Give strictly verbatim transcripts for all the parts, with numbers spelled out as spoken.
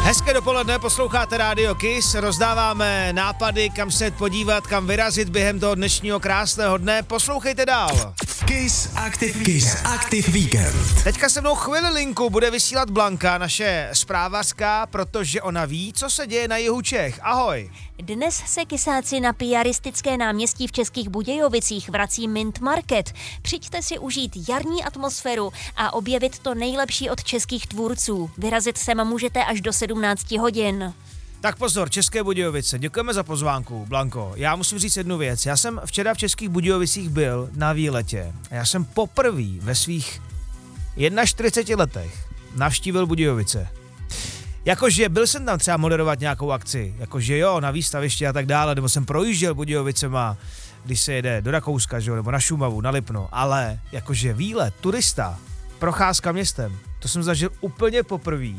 Hezké dopoledne, posloucháte Rádio Kiss, rozdáváme nápady, kam se podívat, kam vyrazit během toho dnešního krásného dne. Poslouchejte dál. Kiss Active Kiss Active Weekend. Teďka se mnou chvíli linku bude vysílat Blanka, naše zprávařka, protože ona ví, co se děje na jihu Čech. Ahoj. Dnes se kysáci na piaristické náměstí v Českých Budějovicích vrací Mint Market. Přijďte si užít jarní atmosféru a objevit to nejlepší od českých tvůrců. Vyrazit sem můžete až do sedmnáct hodin. Tak pozor, České Budějovice, děkujeme za pozvánku, Blanko. Já musím říct jednu věc. Já jsem včera v Českých Budějovicích byl na výletě a já jsem poprvé ve svých čtyřiceti jedna letech navštívil Budějovice. Jakože byl jsem tam třeba moderovat nějakou akci, jakože jo, na výstavišti a tak dále, nebo jsem projížděl Budějovicema, když se jede do Rakouska, že jo, nebo na Šumavu, na Lipno, ale jakože výlet, turista, procházka městem, to jsem zažil úplně poprvé.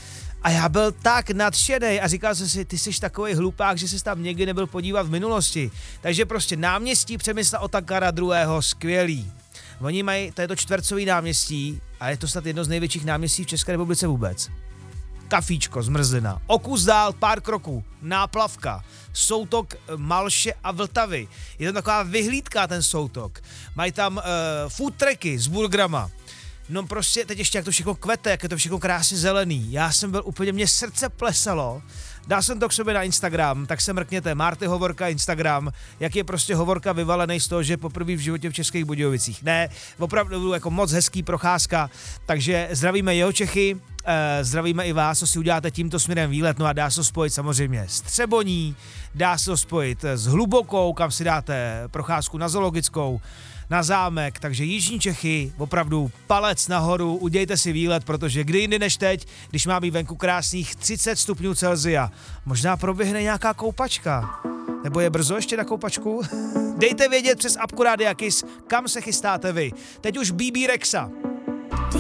A já byl tak nadšenej a říkal jsem si, ty jsi takovej hlupák, že jsi tam někdy nebyl podívat v minulosti. Takže prostě náměstí Přemysla Otakara druhého. skvělý. Oni mají, to je to čtvercový náměstí a je to snad jedno z největších náměstí v České republice vůbec. Kafíčko, zmrzlina, o kus dál, pár kroků, náplavka, soutok Malše a Vltavy. Je tam taková vyhlídka ten soutok. Mají tam uh, food trucky s burgrama. No prostě teď ještě jak to všechno kvete, jak je to všechno krásně zelený. Já jsem byl úplně, mě srdce plesalo. Dal jsem to k sobě na Instagram, tak se mrkněte, Marty Hovorka Instagram, jak je prostě Hovorka vyvalený z toho, že poprvé v životě v Českých Budějovicích. Ne, opravdu jako moc hezký procházka, takže zdravíme Jihočechy, eh, zdravíme i vás, co si uděláte tímto směrem výlet, no a dá se to spojit samozřejmě s Třeboní, dá se to spojit s Hlubokou, kam si dáte procházku na zoologickou, na zámek, takže Jižní Čechy, opravdu palec nahoru, udějte si výlet, protože kdy jindy než teď, když má být venku krásných třicet stupňů Celsia, možná proběhne nějaká koupačka. Nebo je brzo ještě na koupačku? Dejte vědět přes apku Rádia Kiss, kam se chystáte vy. Teď už Bebe Rexha.